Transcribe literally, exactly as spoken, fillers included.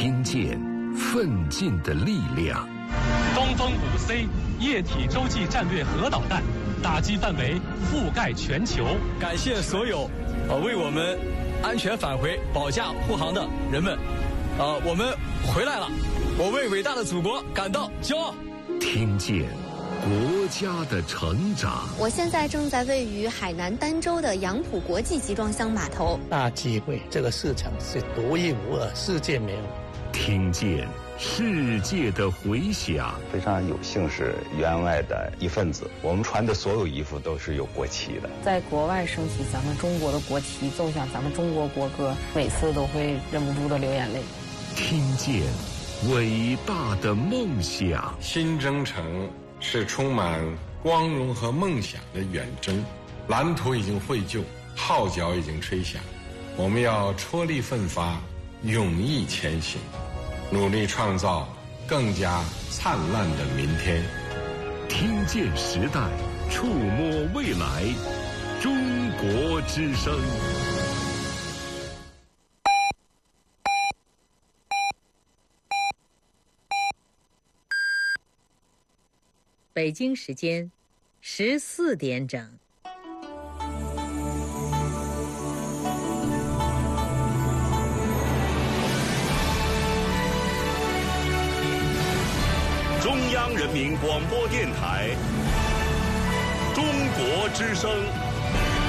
听见奋进的力量。 东风五 C 液体洲际战略核导弹，打击范围覆盖全球。 感谢所有呃为我们安全返回保驾护航的人们，呃，我们回来了，我为伟大的祖国感到骄傲。 听见国家的成长。 我现在正在位于海南儋州的杨浦国际集装箱码头。 大机会，这个市场是独一无二，世界没有。 听见世界的回响。 非常有幸是员外的一份子，我们穿的所有衣服都是有国旗的。 在国外升起咱们中国的国旗，奏响咱们中国国歌，每次都会忍不住的流眼泪。 听见伟大的梦想。 新征程是充满光荣和梦想的远征，蓝图已经绘就，号角已经吹响，我们要踔厉奋发，勇毅前行，努力创造更加灿烂的明天。 听见时代，触摸未来，中国之声。 北京时间十四点整。 中央人民广播电台，中国之声。